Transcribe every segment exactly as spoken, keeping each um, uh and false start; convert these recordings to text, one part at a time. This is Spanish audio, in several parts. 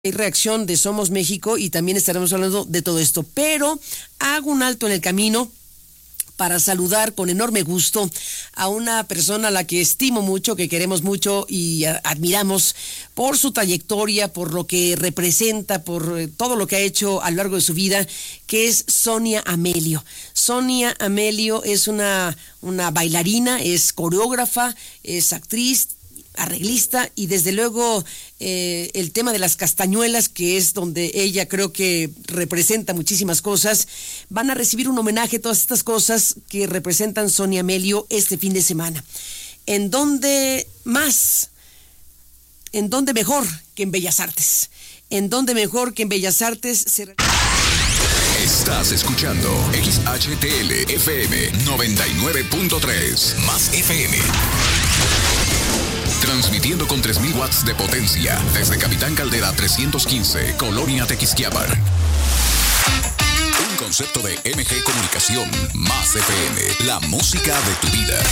Hay reacción de Somos México y también estaremos hablando de todo esto, pero hago un alto en el camino para saludar con enorme gusto a una persona a la que estimo mucho, que queremos mucho y a, admiramos por su trayectoria, por lo que representa, por eh, todo lo que ha hecho a lo largo de su vida, que es Sonia Amelio. Sonia Amelio es una, una bailarina, es coreógrafa, es actriz, arreglista y desde luego eh, el tema de las castañuelas, que es donde ella creo que representa muchísimas cosas. Van a recibir un homenaje, todas estas cosas que representan Sonia Amelio este fin de semana. ¿En dónde más? ¿En dónde mejor que en Bellas Artes? ¿En dónde mejor que en Bellas Artes? Se... Estás escuchando X H T L F M noventa y nueve punto tres más F M. Transmitiendo con tres mil watts de potencia desde Capitán Caldera trescientos quince, Colonia Tequisquiapan. Un concepto de M G Comunicación más F M, la música de tu vida.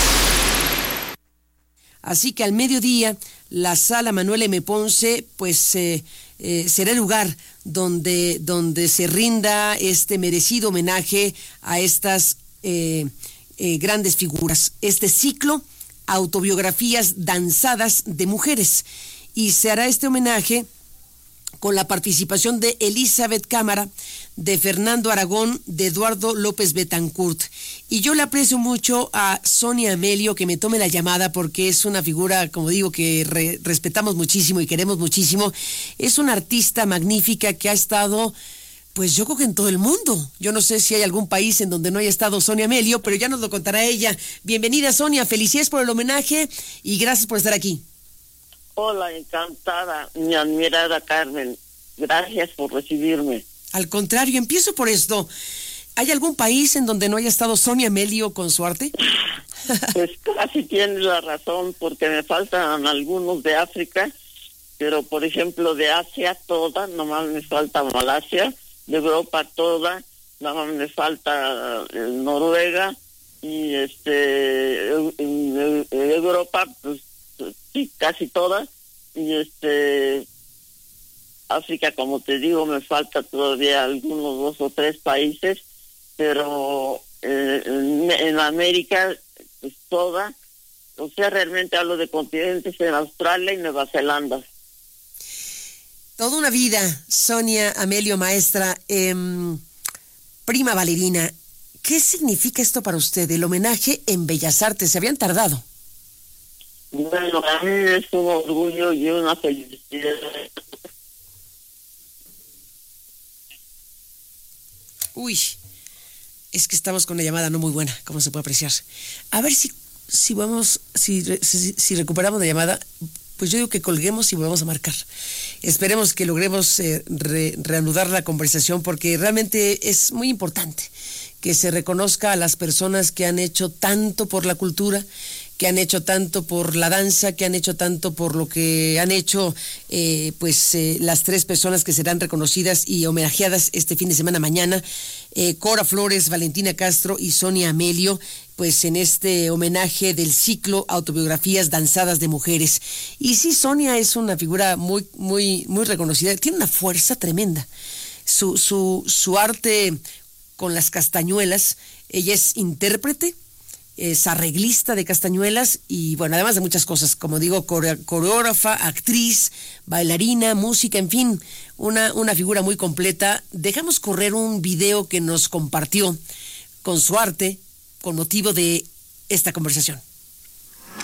Así que al mediodía, la Sala Manuel M. Ponce, pues eh, eh, será el lugar donde, donde se rinda este merecido homenaje a estas eh, eh, grandes figuras. Este ciclo, autobiografías danzadas de mujeres, y se hará este homenaje con la participación de Elizabeth Cámara, de Fernando Aragón, de Eduardo López Betancourt. Y yo le aprecio mucho a Sonia Amelio que me tome la llamada, porque es una figura, como digo, que re- respetamos muchísimo y queremos muchísimo. Es una artista magnífica que ha estado, pues yo creo que en todo el mundo. Yo no sé si hay algún país en donde no haya estado Sonia Amelio, pero ya nos lo contará ella. Bienvenida, Sonia, felicidades por el homenaje y gracias por estar aquí. Hola, encantada, mi admirada Carmen. Gracias por recibirme. Al contrario, empiezo por esto. ¿Hay algún país en donde no haya estado Sonia Amelio con su arte? Pues casi tienes la razón, porque me faltan algunos de África, pero por ejemplo de Asia toda, nomás me falta Malasia, de Europa toda, nada más me falta eh, Noruega, y este en, en, en Europa pues sí, casi toda, y este África, como te digo, me falta todavía algunos dos o tres países, pero eh, en, en América pues toda, o sea, realmente hablo de continentes en Australia y Nueva Zelanda. Toda una vida, Sonia Amelio, maestra, eh, prima bailarina. ¿Qué significa esto para usted, el homenaje en Bellas Artes? ¿Se habían tardado? Bueno, a mí es un orgullo y una felicidad. Uy, es que estamos con una llamada no muy buena, como se puede apreciar. A ver si, si vamos, si, si, si recuperamos la llamada. Pues yo digo que colguemos y volvamos a marcar. Esperemos que logremos eh, re, reanudar la conversación, porque realmente es muy importante que se reconozca a las personas que han hecho tanto por la cultura, que han hecho tanto por la danza, que han hecho tanto por lo que han hecho eh, pues eh, las tres personas que serán reconocidas y homenajeadas este fin de semana mañana, eh, Cora Flores, Valentina Castro y Sonia Amelio, pues en este homenaje del ciclo Autobiografías Danzadas de Mujeres. Y sí, Sonia es una figura muy, muy, muy reconocida, tiene una fuerza tremenda. Su, su, su arte con las castañuelas, ella es intérprete, es arreglista de castañuelas y bueno, además de muchas cosas, como digo, core- coreógrafa, actriz, bailarina, música, en fin, una, una figura muy completa. Dejamos correr un video que nos compartió con su arte con motivo de esta conversación.